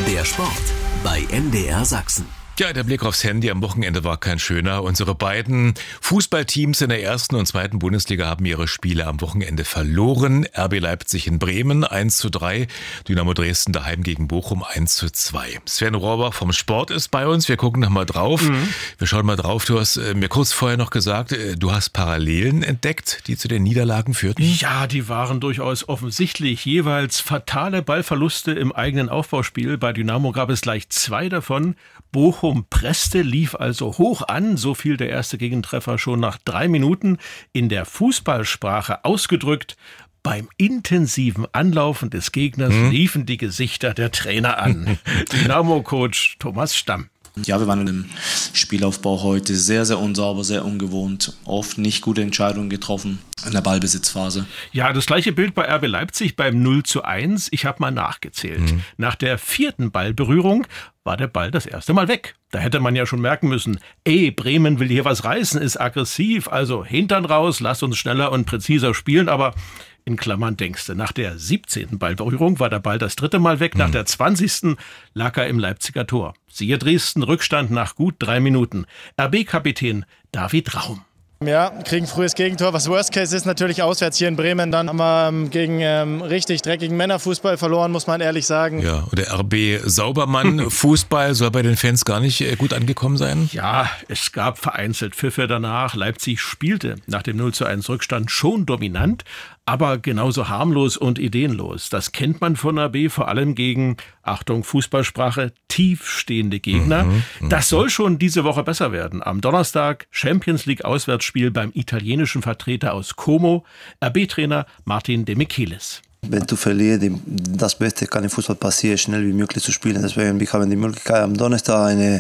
Der Sport bei NDR Sachsen. Ja, der Blick aufs Handy am Wochenende war kein schöner. Unsere beiden Fußballteams in der ersten und zweiten Bundesliga haben ihre Spiele am Wochenende verloren. RB Leipzig in Bremen 1:3, Dynamo Dresden daheim gegen Bochum 1:2. Sven Rohrbach vom Sport ist bei uns. Wir gucken noch mal drauf. Wir schauen mal drauf. Du hast mir kurz vorher noch gesagt, du hast Parallelen entdeckt, die zu den Niederlagen führten. Ja, die waren durchaus offensichtlich. Jeweils fatale Ballverluste im eigenen Aufbauspiel. Bei Dynamo gab es gleich 2 davon. Bochum presste, lief also hoch an, so fiel der erste Gegentreffer schon nach 3 Minuten. In der Fußballsprache ausgedrückt, beim intensiven Anlaufen des Gegners liefen die Gesichter der Trainer an. Dynamo-Coach Thomas Stamm. Ja, wir waren im Spielaufbau heute sehr, sehr unsauber, sehr ungewohnt. Oft nicht gute Entscheidungen getroffen in der Ballbesitzphase. Ja, das gleiche Bild bei RB Leipzig beim 0:1. Ich habe mal nachgezählt. Nach der 4. Ballberührung war der Ball das erste Mal weg. Da hätte man ja schon merken müssen, Bremen will hier was reißen, ist aggressiv, also Hintern raus, lass uns schneller und präziser spielen, aber in Klammern denkst du, nach der 17. Ballberührung war der Ball das 3. Mal weg, nach der 20. lag er im Leipziger Tor. Siehe Dresden, Rückstand nach gut 3 Minuten. RB-Kapitän David Raum. Ja, kriegen frühes Gegentor. Was Worst Case ist, natürlich auswärts hier in Bremen. Dann haben wir gegen richtig dreckigen Männerfußball verloren, muss man ehrlich sagen. Ja, und der RB Saubermann-Fußball soll bei den Fans gar nicht gut angekommen sein? Ja, es gab vereinzelt Pfiffe danach. Leipzig spielte nach dem 0:1 Rückstand schon dominant, aber genauso harmlos und ideenlos. Das kennt man von RB, vor allem gegen, Achtung, Fußballsprache, tiefstehende Gegner. Das soll schon diese Woche besser werden. Am Donnerstag Champions-League-Auswärtsspiel beim italienischen Vertreter aus Como, RB-Trainer Martin De Michelis. Wenn du verlierst, das Beste kann im Fußball passieren, schnell wie möglich zu spielen. Deswegen wir haben die Möglichkeit, am Donnerstag eine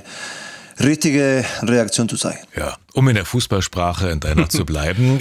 richtige Reaktion zu zeigen. Ja, um in der Fußballsprache in deiner zu bleiben.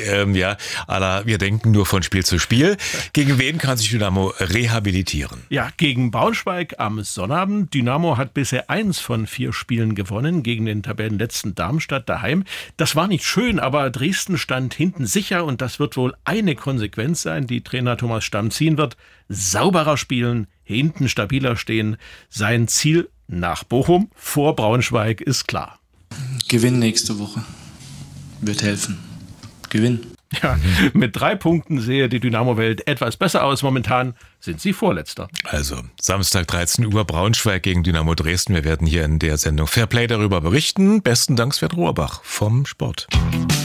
Wir denken nur von Spiel zu Spiel. Gegen wen kann sich Dynamo rehabilitieren? Ja, gegen Braunschweig am Sonnabend. Dynamo hat bisher 1 von 4 Spielen gewonnen gegen den Tabellenletzten Darmstadt daheim. Das war nicht schön, aber Dresden stand hinten sicher und das wird wohl eine Konsequenz sein, die Trainer Thomas Stamm ziehen wird. Sauberer spielen, hinten stabiler stehen. Sein Ziel nach Bochum vor Braunschweig ist klar. Gewinn nächste Woche wird helfen. Gewinn. Ja, mit 3 Punkten sehe die Dynamo-Welt etwas besser aus. Momentan sind sie Vorletzter. Also Samstag 13 Uhr Braunschweig gegen Dynamo Dresden. Wir werden hier in der Sendung Fairplay darüber berichten. Besten Dank, Sven Rohrbach vom Sport.